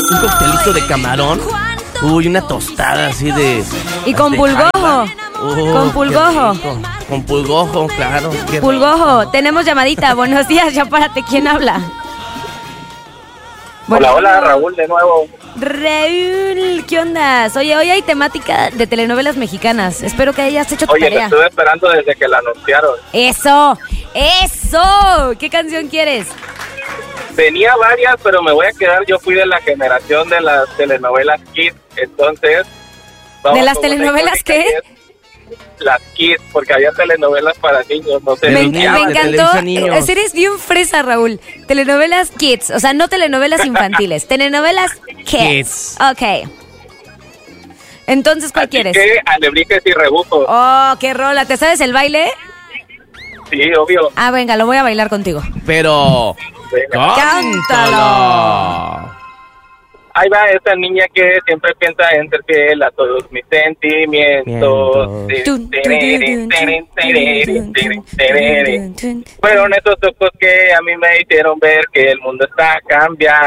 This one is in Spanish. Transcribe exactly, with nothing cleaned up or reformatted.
un coctelito de camarón. Uy, una tostada así de... Y con de pulgojo. Uh, Con pulgojo. Con pulgojo, claro. Pulgojo, tenemos llamadita. Buenos días, ya párate. ¿Quién habla? Hola, hola, Raúl de nuevo. Raúl, ¿qué onda? Oye, hoy hay temática de telenovelas mexicanas. Espero que hayas hecho tu Oye, tarea. lo estuve esperando desde que la anunciaron. ¡Eso! ¡Eso! ¿Qué canción quieres? Tenía varias, pero me voy a quedar. Yo fui de la generación de las telenovelas Kids, entonces... ¿De las telenovelas qué? Las Kids, porque había telenovelas para niños, no sé. Me, Niños, me de encantó. televisión niños. Eres bien fresa, Raúl. Telenovelas kids. O sea, no telenovelas infantiles. Telenovelas kids. Kids. Ok. Entonces, ¿cuál Así quieres? que alebrijes y rebujos. Oh, qué rola. ¿Te sabes el baile? Sí, obvio. Ah, venga, lo voy a bailar contigo. Pero... Venga. ¡Cántalo! Ahí va esa niña que siempre piensa en ser fiel a todos mis sentimientos. Fueron esos ojos que a mí me hicieron ver que el mundo está cambiando.